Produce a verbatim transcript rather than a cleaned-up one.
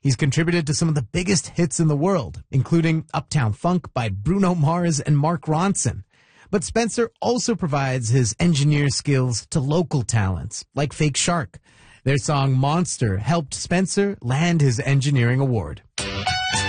He's contributed to some of the biggest hits in the world, including Uptown Funk by Bruno Mars and Mark Ronson. But Spencer also provides his engineer skills to local talents, like Fake Shark. Their song Monster helped Spencer land his engineering award.